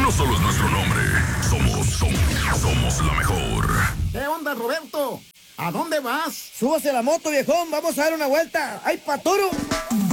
no solo es nuestro nombre, somos la mejor. ¿Qué onda, Roberto? ¿A dónde vas? Súbase a la moto, viejón, vamos a dar una vuelta. ¡Ay, paturo!